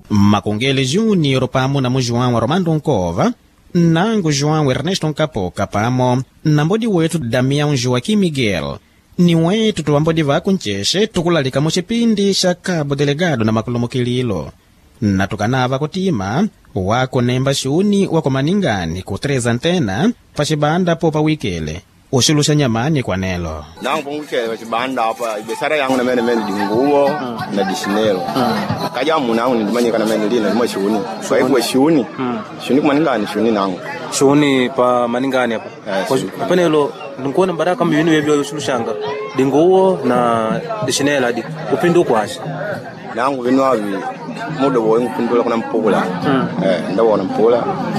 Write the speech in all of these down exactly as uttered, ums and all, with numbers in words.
Makongele Júnior pamo na João Armando Nkova, nangu João Ernesto Nkapoka pamo na mbodi wetu Damião Joaquim Miguel. Ni wetu tuambodi vaku ncheshe tukulalika muchipindi cha Cabo Delegado na makulumukililo. Na tukanava kutima wako nemba shuni wako maningani kutreza antena pachibanda popa wikele. Ushilusha nyamani kwa nelo. Nangu pungukele pachibanda hapa ibesara yangu na mene mene dinguo mm. na dishinelo. Mm. Kajamu nangu nindimanyika na mene lina lima shuni. Kwa hivyo shuni. Mm. Shuni kumaningani shuni nangu. Shuni pa maningani hapa. Yes, hapa nelo nikuona baraka mbinu hivyo ushilushanga. Dinguo na dishinelo hadi upindu kwashi. Nangu vinu havi muda woe ngupindula kuna mpula. Mm. Eh, ndawo wana mpula.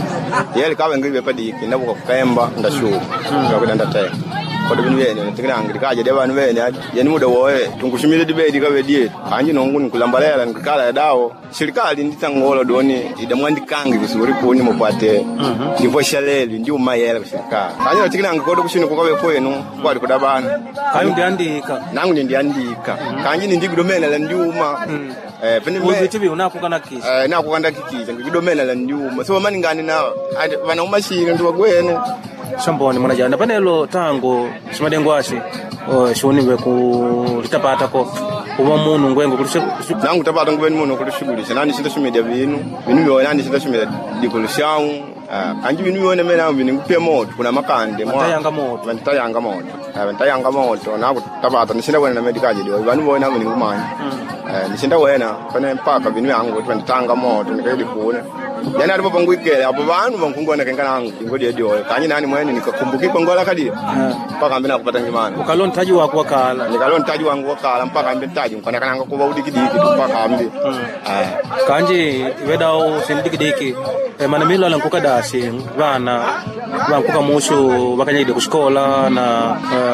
Yeli kawe ngilibe padiki ndawo kukemba ndashu. Mm. Ndawo ndataya. Kwa vinu vene nitikira ngilikaje deba vene yani muda woe tungushimile dibedi kawe die. Kanji nongu nikulambalela nikala dawo. Serikali nditangolo doni idamwandikangi visuri kuni mupate. Mhm. Ndipo shaleli ndi umayela serikali. Kanji nitikira ngikodo kushini kukawe kwenu kwali kudabana. Kanji ndiandika. Nangu ndiandika. Kanji ndigudomena la ndiuma. Mm. Eh pene mwe tibi unakukana kisi. Eh nakukanda kikisi ngidomena la ndiuma. So maningani na bana umashira ndi wagwene. Shamboni mwana jana panelo tango simadengwashi oh shoni we ku litapata ko uba muntu ngwengo kulishe nangu tapata ngweni muntu kulishugulisha nani shinda shumedia binu binu biyo nani shinda shumedia dikolushawu kanji binu biyo nemena binu ngupye moto kuna makande mwa tayanga moto tayanga moto tayanga moto naku tapata nishinda wena na medikaje dio banu boy namu ngumanya eh nishinda wena pane mpaka binu yangu twanditanga moto nikaidi kuona yana alipo pangwikele hapo banu bankungona kengana yangu ngodi dio kanyi nani mweni nikakumbuki kongola kadi mpaka mbina kupata ngimana ukalon taji wako wakala nikalon taji wangu wakala mpaka mbe taji mkana kananga kuba udikidiki mpaka mbe eh kanji wedao sindikidiki e manamilo ala nkuka dasi bana bankuka musho bakanyide kushikola na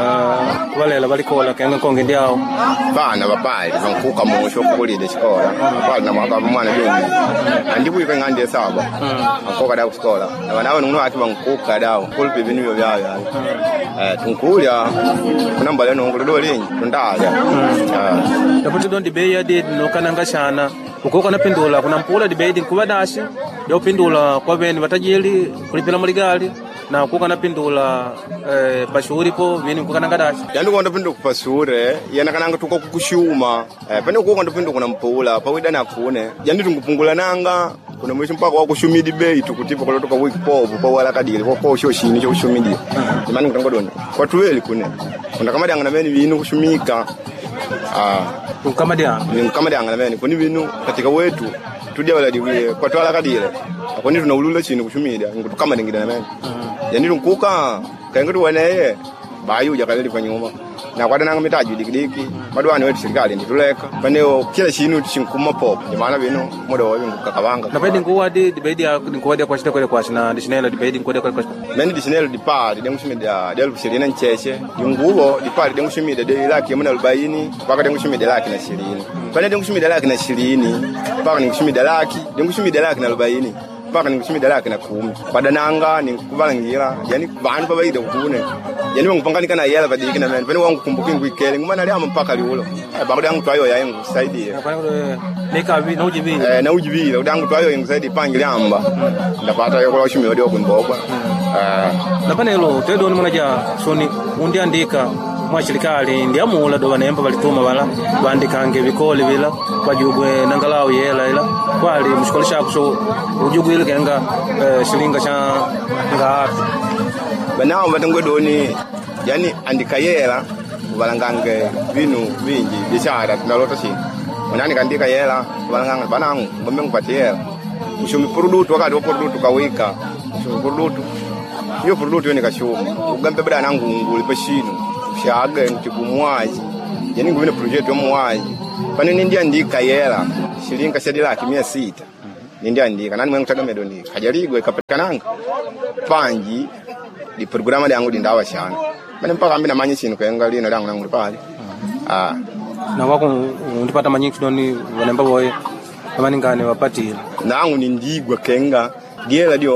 uh, walela balikola kenga konge ndiao bana babali bankuka musho kulide shikola bali na mwaka mwana bengi andibu ikangande saba akoka da kushikola na bana wana ngwa akiba nkuka dawo kulpe binu byo byayo eh tunkulya kunamba leno ngulo lingi tundalya ah daputi don dibeya de no kananga shana uko kana pendula kuna mpula dibeya kuba dashi yo pendula kwa beni batajeli kulipela maligali na kuka na pendula eh pashuri po vini kuka nanga dashi yani ko ndopendo kupasure yana kananga tuko kukushuma eh pene kuko ndopendo kuna mpula pa wida na kune yani tungupungula nanga kuna mwisho mpaka wa kushumidi bei tukutipa kwa toka wiki popo pa wala kadili kwa kwa sho shini sho shumidi imani ngutangodoni kwa tuweli kune kuna kama danga na meni vinu kushumika ah kama dia ni kama danga na meni kuni vinu katika wetu tudia wala diwe kwa twala kadile akoni tunaulula chini kushumida ngutu kama dingida na meni yani tunkuka kaingutu wanaye bayu jakaleli kwa nyuma na kwa dana mitaji dikidiki madwani wetu serikali ndituleka paneo kila chinu tishinkuma pop ni maana bino modo wa bingu kakabanga na bedi nguwadi dibedi nguwadi kwa shida kwa kwa na dishinelo dibedi nguwadi kwa kwa meni dishinelo dipari dengu shimida del shirina ncheche yunguo dipari dengu shimida de laki mna arobaini paka dengu shimida laki na ishirini pane dengu shimida laki na ishirini paka dengu shimida laki dengu shimida laki na arobaini paka nikushimida laki na kumi padananga nikubalangira yani bantu babaida kukune yani wangupanganika na yela badiki na meni pani wangu kumbuki ngwikele ngumana liama mpaka liulo bakudi yangu twayo ya yangu saidie nika vi na ujibi eh na ujibi udangu twayo yangu saidi pangi liamba ndapata yo kwa shimi odio kunboba eh na panelo tedo ni manaja soni undi andika mwa serikali ndia mula do banemba balituma bala bandikange bikole bila bajugwe nangalao yela ila kwali mushikolisha kuso ujugwe ile kenga shilinga cha nga banao batangwedoni yani andika yela balangange vinu vingi biashara tunalota chini unani kandika yela balanganga banangu ngombe ngupate yela ushumi product wakati wa product kawika ushumi product hiyo product yoni kashuma ugambe bada nangu nguli pashino shaga ntikumwaji yani nguvine project yo mwaji pane nindi andika yela shilinga shadila mia sita nindi andika nani mwengu taga medoni hajaligwe ikapatikana panji di programa yangu dindawa shana mane mpaka ambina manyi chino kwenga lino langu nangu pale ah na wako undipata manyi kidoni wanemba boye amani ngane wapatile nangu nindigwa kenga diela dio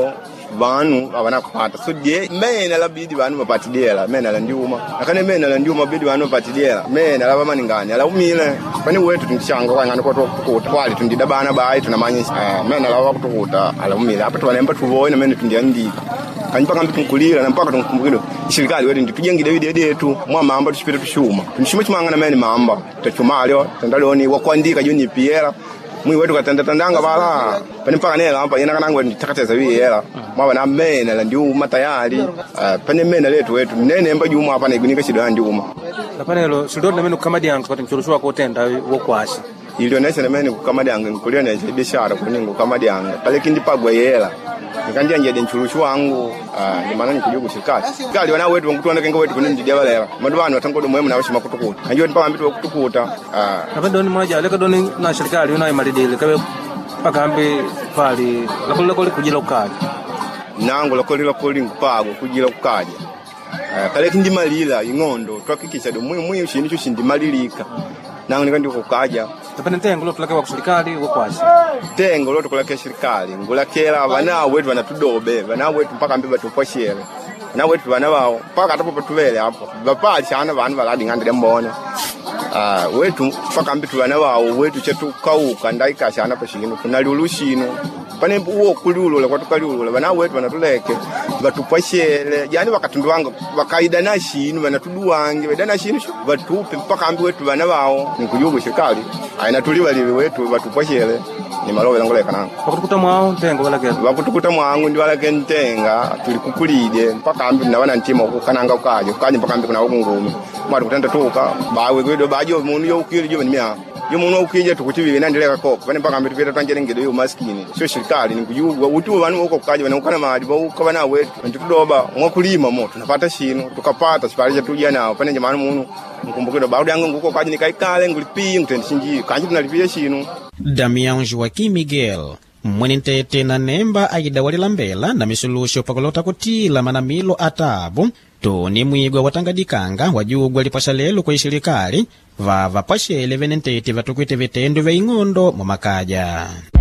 vanu avana kupata so die mena la bidi vanu vapatidela mena la ndiuma akane mena la ndiuma bidi vanu vapatidela mena la vamaningani ala umile pani wetu tindishanga kwa ngani kwato kukuta kwali tundida bana bai tunamanya uh, mena la wakutukuta ala umile apa tuwalemba tuvoina mena tundiandika kanyi paka mbitu nkulira na mpaka tunkumbukilo shirikali wetu nditujengide vidi yetu mwa mamba tushipita tushuma tunishuma chimangana meni mamba tachumalio tandalioni wakuandika juni piera mwi wetu katanda tandanga bala pani mpaka nela hapa yana kanangu nditakateza wiyela mwa na mena la ndiuma tayari uh, pani mena letu wetu nene mba juma hapa na igunika shida ndiuma lapanelo shidoni menu kamadi yangu pati mchurushwa ko tenda wokwashi ilionesha na meni kukamadi yangu nkulionesha biashara kuningu kamadi yangu pale kindi pagwa yela nikandia nje denchurushwa wangu uh, ni maana nikujugu shikali kali wana wetu ngutwana kenga wetu kunindi dia balela madu bana watangodo mwemu na washima kutukuta anjio mpaka mbitu kutukuta uh, napenda doni moja leka doni na serikali una imalidile kabe paka ambe pali lakolo lakolo kujila ukali nangu lakolo lakolo ngupago kujila ukaje uh, kale kindi malila ingondo twakikisha do mwe mwe ushini cyo shindi malilika nangu nikandi kukaja tapende tengo lo tulake wa serikali wokwashi tengo lo tukulake serikali ngulakela bana wetu banatudobe bana wetu mpaka mbe batuposhele na wetu bana bao mpaka atapo patuvele hapo bapali sana bana baladi ngandile mbone ah uh, wetu mpaka mbe tu bana bao wetu chetu kauka ndaika sana pa shingino tunalulushino pane uwo kululula kwa tukalulula bana wetu banatuleke batuposhele yani wakatundu wangu wakaida na shino banatuduwange bedana shino batupe mpaka mbe wetu bana bao nikujugu serikali aina tuliwa liwe wetu batuposhele ni malobe langoleka nangu wakutukuta mwao ntengo walake wakutukuta mwangu ndi walake ntenga tulikukulide mpaka ambi nawana ntima kukananga ukaje ukaje mpaka ambi kuna ngumi mwatu kutenda tuka bawe gwedo bajo munu yo ukiri jo nimya yo munu ukije tukuchivi nandeleka koko bane mpaka ambi tupita twanjere ngedo yo maskini sio serikali ni kujugwa utu banu uko ukaje bana ukana maadi ba ukabana wetu ntitudoba mwakulima mo tunapata shino tukapata sipalija tuja nao pane jamani munu mkumbukiro baudi yangu nguko kaje nikaikale ngulipi ngutendishinji kanje tunalipia shino Damião Joaquim Miguel mwenentete na nemba aidawalila mbela na misulusho pakolota kutila manamilo atabu toni mwigwa watangadikanga wajugwa lipasha lelo kwa ishirikali vava pashele venentete vatukwite vitendo vya ing'ondo mwamakaja.